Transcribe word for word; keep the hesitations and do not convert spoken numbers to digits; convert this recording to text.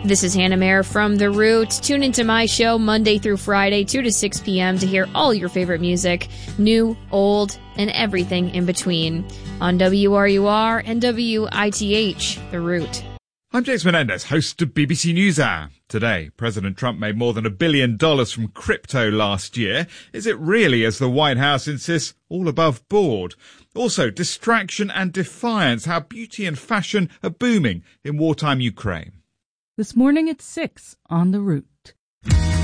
This is Hannah Mayer from The Root. Tune into my show Monday through Friday, two to six p.m. to hear all your favorite music, new, old, and everything in between on W R U R and W I T H, The Root. I'm James Menendez, host of B B C NewsHour. Today, President Trump made more than a billion dollars from crypto last year. Is it really, as the White House insists, all above board? Also, distraction and defiance, how beauty and fashion are booming in wartime Ukraine. This morning at six on The Root.